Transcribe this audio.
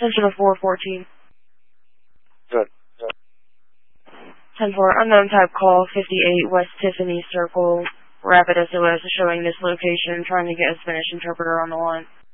Attention to 414. Good. 10-4, unknown type call, 58 West Tiffany Circle, Rapid SOS is showing this location, trying to get a Spanish interpreter on the line.